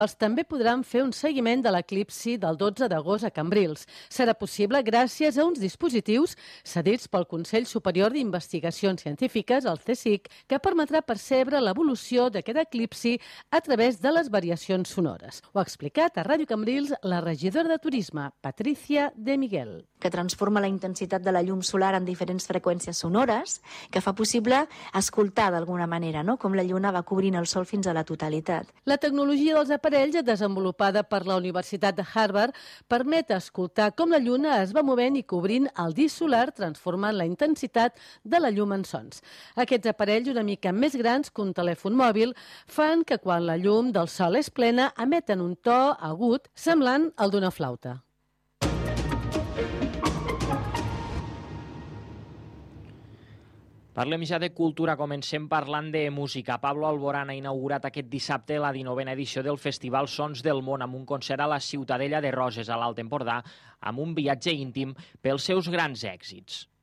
Els també podran fer un seguiment de l'eclipsi del 12 d'agost a Cambrils. Serà possible gràcies a uns dispositius cedits pel Consell Superior d'Investigacions Científiques, el CSIC, que permetrà percebre l'evolució d'aquest eclipsi a través de les variacions sonores. Ho ha explicat a Ràdio Cambrils la regidora de Turisme, Patricia de Miguel. Que transforma la intensitat de la llum solar en diferents freqüències sonores, que fa possible escoltar d'alguna manera, no? Com la lluna va cobrint el sol fins a la totalitat. La tecnologia dels aparells, desenvolupada per la Universitat de Harvard, permet escoltar com la lluna es va movent i cobrint el disc solar, transformant la intensitat de la llum en sons. Aquests aparells, una mica més grans que un telèfon mòbil, fan que quan la llum del sol és plena emeten un to agut semblant al d'una flauta. Parlem ja de cultura, comencem parlant de música. Pablo Alborán ha inaugurat aquest dissabte la 19a edició del Festival Sons del Món amb un concert a la Ciutadella de Roses, a l'Alt Empordà, amb un viatge íntim pels seus grans èxits.